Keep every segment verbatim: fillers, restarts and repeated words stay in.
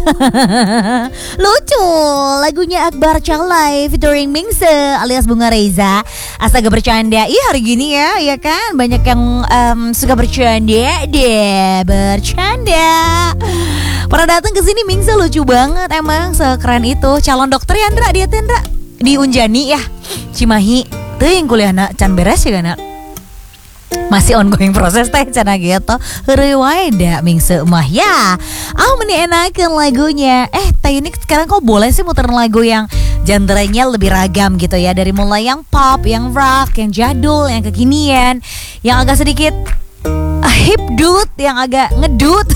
Lucu, lagunya Akbar Calai featuring Mingse alias Bunga Reza. Astaga bercanda, ih hari gini ya, ya kan banyak yang um, suka bercanda deh, bercanda. Pernah datang ke sini Mingse lucu banget emang, sekeren itu. Calon dokter ya Ndra, dia Ndra di Unjani ya, Cimahi. Tuh yang kuliah nak can beres ya nak. Masih ongoing proses teh cana gitu. Heureuy wae da Mingse mah ya. Ah meni enakeun lagunya. Eh teh ini sekarang kok boleh sih muterin lagu yang genrenya lebih ragam gitu ya. Dari mulai yang pop, yang rock, yang jadul, yang kekinian, yang agak sedikit uh, hip dude, yang agak ngedut.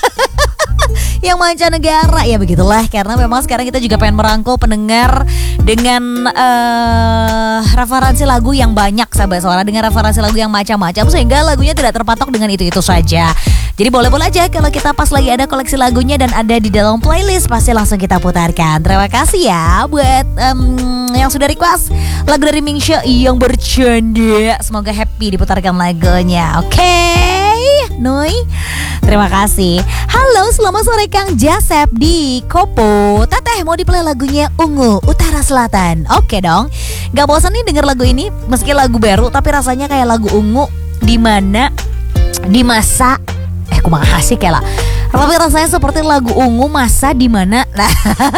Yang mancanegara ya begitulah, karena memang sekarang kita juga pengen merangkul pendengar dengan uh, referensi lagu yang banyak sahabat suara, dengan referensi lagu yang macam-macam sehingga lagunya tidak terpatok dengan itu-itu saja. Jadi boleh-boleh aja kalau kita pas lagi ada koleksi lagunya dan ada di dalam playlist pasti langsung kita putarkan. Terima kasih ya buat um, yang sudah request lagu dari Mingse yang bercanda. Semoga happy diputarkan lagunya. Oke, okay? Noi. Terima kasih. Halo, selamat sore Kang Jasep di Kopo. Teteh mau di play lagunya Ungu Utara Selatan. Oke dong. Gak bosan nih denger lagu ini, meski lagu baru tapi rasanya kayak lagu Ungu di mana di masa eh kumaha sih kayak lah. Tapi rasanya seperti lagu Ungu masa di mana nah,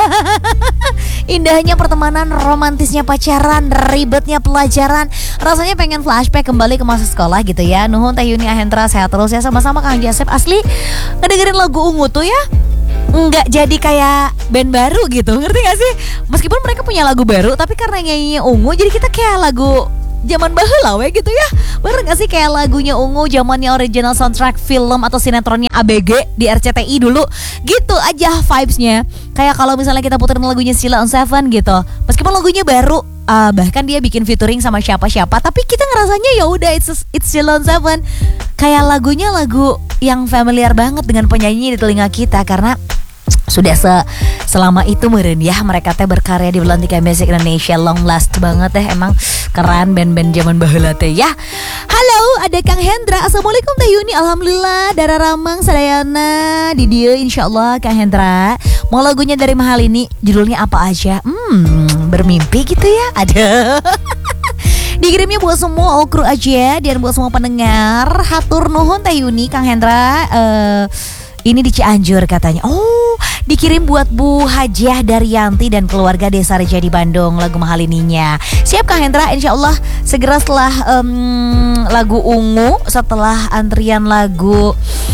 indahnya pertemanan, romantisnya pacaran, ribetnya pelajaran. Rasanya pengen flashback kembali ke masa sekolah gitu ya. Nuhun Teh Yuni Ahendra, sehat terus ya. Sama-sama Kang Jasep. Asli ngedengerin lagu Ungu tuh ya nggak jadi kayak band baru gitu, ngerti gak sih? Meskipun mereka punya lagu baru, tapi karena nyanyinya Ungu jadi kita kayak lagu zaman baheula we gitu ya. Bener gak sih kayak lagunya Ungu zamannya original soundtrack film atau sinetronnya A B G di R C T I dulu. Gitu aja vibes-nya. Kayak kalau misalnya kita puterin lagunya Sheila on Seven gitu. Meskipun lagunya baru, uh, bahkan dia bikin featuring sama siapa-siapa, tapi kita ngerasanya ya udah it's it's Sheila on Seven. Kayak lagunya lagu yang familiar banget dengan penyanyi di telinga kita karena sudah se selama itu meren ya mereka teh berkarya di Belantika Music Indonesia, long last banget teh, emang keren band-band zaman baheula teh ya. Halo, ada Kang Hendra. Assalamualaikum Teh Yuni. Alhamdulillah Dara Ramang sadayana di dieu insyaallah Kang Hendra. Mau lagunya dari Mahal ini judulnya apa aja? Hmm, bermimpi gitu ya. Ada. Dikirimnya buat semua okru aja dan buat semua pendengar. Hatur nuhun Teh Yuni Kang Hendra. uh, Ini di Cianjur katanya. Oh, dikirim buat Bu Hajiah Daryanti dan keluarga Desa Reja di Bandung lagu Mahal ininya. Siap Kang Hendra, insya Allah segera setelah um, lagu Ungu, setelah antrian lagu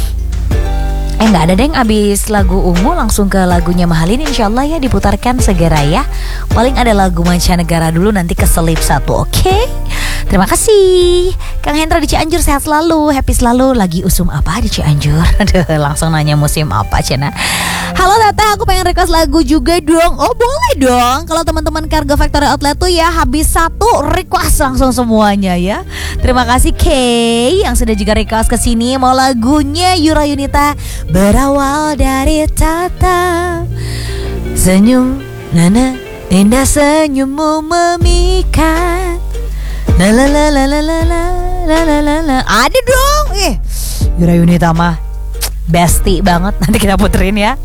Eh nggak ada deh, abis lagu Ungu langsung ke lagunya Mahal ini insya Allah ya diputarkan segera ya. Paling ada lagu mancanegara dulu nanti keselip satu, oke? Okay? Terima kasih Kang Hendra di Cianjur, sehat selalu, happy selalu. Lagi usum apa di Cianjur? Aduh, langsung nanya musim apa Cina. Halo Tata, aku pengen request lagu juga dong. Oh boleh dong. Kalau teman-teman Cargo Factory Outlet tuh ya habis satu request langsung semuanya ya. Terima kasih Kay yang sudah juga request ke sini. Mau lagunya Yura Yunita, berawal dari tatap senyum, nana, indah senyummu memikat. La la la la la la la la la la. Ada dong. Eh, Yura Yunita mah bestie banget. Nanti kita puterin ya.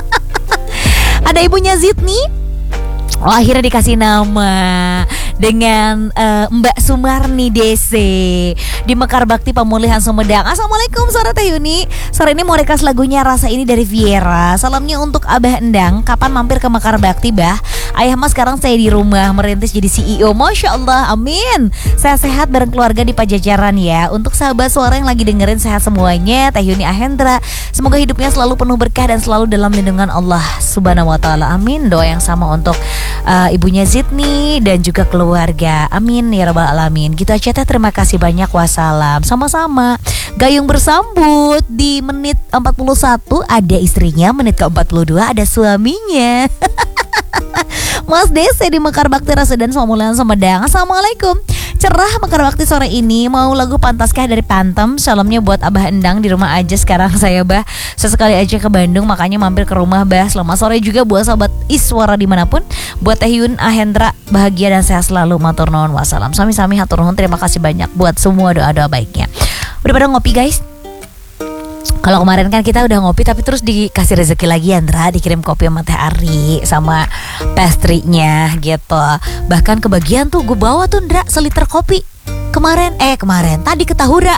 Ada ibunya Zidni. Oh, akhirnya dikasih nama dengan uh, Mbak Sumarni D C di Mekar Bakti Pemulihan Sumedang. Assalamualaikum sore Teh Yuni. Sore ini mau request lagunya Rasa Ini dari Viera. Salamnya untuk Abah Endang. Kapan mampir ke Mekar Bakti bah? Ayah mas sekarang saya di rumah merintis jadi C E O. Masya Allah, amin. Saya sehat bareng keluarga di Pajajaran ya. Untuk sahabat suara yang lagi dengerin sehat semuanya. Teh Yuni Ahendra, semoga hidupnya selalu penuh berkah dan selalu dalam lindungan Allah Subhanahu wa taala. Amin. Doa yang sama untuk uh, ibunya Zidni dan juga keluarga. Amin ya rabbal alamin. Gitu aja teh, terima kasih banyak. Wassalam. Sama-sama. Gayung bersambut di menit empat puluh satu ada istrinya, menit ke empat puluh dua ada suaminya. Mas Dese di Mekar Bakti Rasudan Pemulihan Sumedang. Assalamualaikum. Cerah Mekar Bakti sore ini. Mau lagu Pantaskah dari Pantem. Salamnya buat Abah Endang di rumah aja sekarang saya bah. Sesekali aja ke Bandung makanya mampir ke rumah bah. Selamat sore juga buat sahabat Iswara dimanapun. Buat Teh Yun Ahendra bahagia dan sehat selalu. Matur nuwun wassalam. Sami-sami hatur nuhun. Terima kasih banyak buat semua doa-doa baiknya. Udah pada ngopi guys? Kalau kemarin kan kita udah ngopi tapi terus dikasih rezeki lagi Andra, dikirim kopi sama Teh Ari sama pastry-nya gitu. Bahkan kebagian tuh gue bawa tuh Andra seliter kopi kemarin, eh kemarin tadi ke Tahura.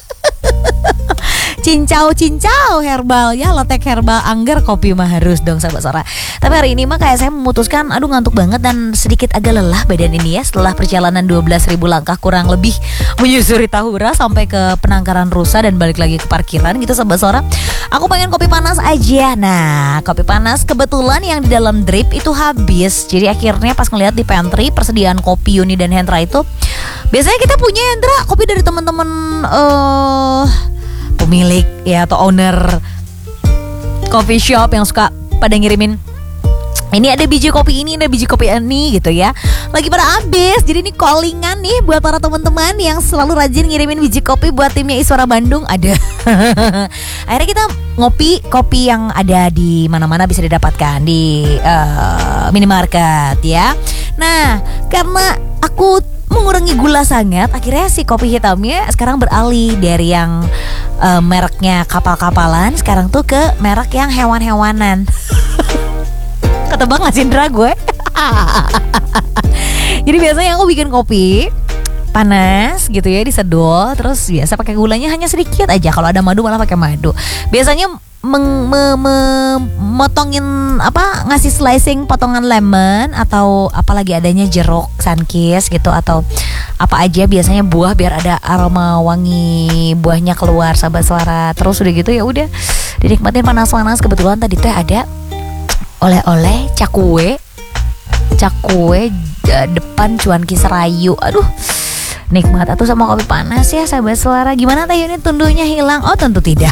Cincau cincau herbal ya, letek herbal angger kopi mah harus dong sahabat Suara. Tapi hari ini mah kayak saya memutuskan aduh ngantuk banget dan sedikit agak lelah badan ini ya, setelah perjalanan dua belas ribu langkah kurang lebih menyusuri Tahura sampai ke Penangkaran Rusa dan balik lagi ke parkiran gitu sahabat Suara. Aku pengen kopi panas aja. Nah, kopi panas kebetulan yang di dalam drip itu habis. Jadi akhirnya pas ngeliat di pantry persediaan kopi Yuni dan Hendra itu, biasanya kita punya Hendra kopi dari teman-teman eh uh, pemilik ya atau owner coffee shop yang suka pada ngirimin, ini ada biji kopi ini, ada biji kopi ini gitu ya. Lagi pada habis. Jadi ini callingan nih buat para teman-teman yang selalu rajin ngirimin biji kopi buat timnya Iswara Bandung. Ada. Akhirnya kita ngopi kopi yang ada di mana-mana bisa didapatkan di uh, minimarket ya. Nah, karena aku mengurangi gula sangat, akhirnya si kopi hitamnya sekarang beralih dari yang uh, mereknya kapal-kapalan, sekarang tuh ke merek yang hewan-hewanan. Ketebak gak sih Indra gue? Jadi biasanya aku bikin kopi panas gitu ya, disedot, terus biasa pakai gulanya hanya sedikit aja. Kalau ada madu malah pakai madu. Biasanya meng, me, me, motongin apa ngasih slicing potongan lemon atau apalagi adanya jeruk sunkist gitu atau apa aja, biasanya buah biar ada aroma wangi buahnya keluar sahabat Suara. Terus udah gitu ya udah dinikmatin panas-panas. Kebetulan tadi teh ada oleh-oleh cakwe cakwe depan Cuanki Serayu. Aduh nikmat atuh sama kopi panas ya sahabat Suara. Gimana Teh Yuni, tunduhnya hilang? Oh tentu tidak.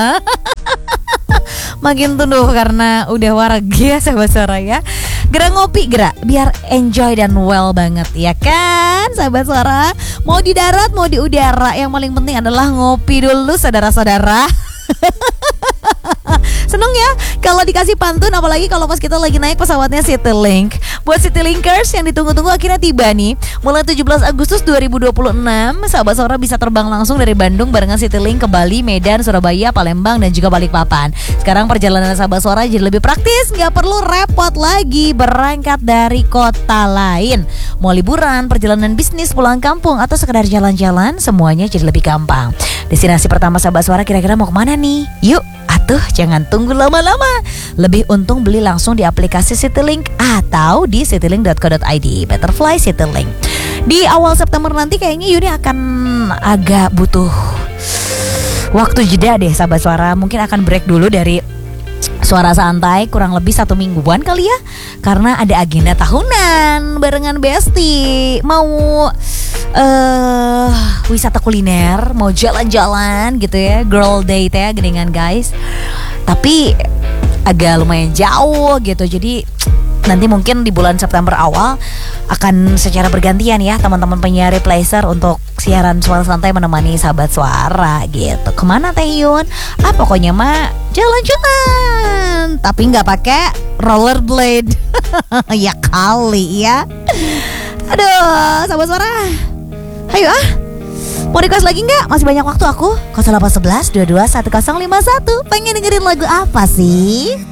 Makin tunduh karena udah wareg ya sahabat Suara ya. Gerak ngopi gerak biar enjoy dan well banget ya kan sahabat Suara. Mau di darat mau di udara, yang paling penting adalah ngopi dulu saudara-saudara. Seneng ya kalau dikasih pantun, apalagi kalau pas kita lagi naik pesawatnya Citylink. Buat Citylinkers yang ditunggu-tunggu akhirnya tiba nih. Mulai tujuh belas Agustus dua ribu dua puluh enam, sahabat Suara bisa terbang langsung dari Bandung barengan Citylink ke Bali, Medan, Surabaya, Palembang, dan juga Balikpapan. Sekarang perjalanan sahabat Suara jadi lebih praktis, nggak perlu repot lagi berangkat dari kota lain. Mau liburan, perjalanan bisnis, pulang kampung, atau sekedar jalan-jalan, semuanya jadi lebih gampang. Destinasi pertama sahabat Suara kira-kira mau kemana nih? Yuk atuh jangan tunggu lama-lama. Lebih untung beli langsung di aplikasi Citylink atau di citylink dot co dot i d. Better fly Citylink. Di awal September nanti kayaknya Yuni akan agak butuh waktu jeda deh sahabat Suara. Mungkin akan break dulu dari Suara Santai kurang lebih satu mingguan kali ya, karena ada agenda tahunan barengan Besti. Mau uh, wisata kuliner, mau jalan-jalan gitu ya, girl date ya geningan guys. Tapi agak lumayan jauh gitu. Jadi nanti mungkin di bulan September awal akan secara bergantian ya teman-teman penyiar Replacer untuk siaran Suara Santai menemani sahabat Suara gitu. Kemana Teh Yun? Ah pokoknya mah jalan-jalan, tapi nggak pakai rollerblade. Ya kali ya. Aduh sahabat Suara, ayo ah, mau request lagi nggak? Masih banyak waktu aku. nol delapan satu satu dua dua satu nol lima satu. Pengen dengerin lagu apa sih?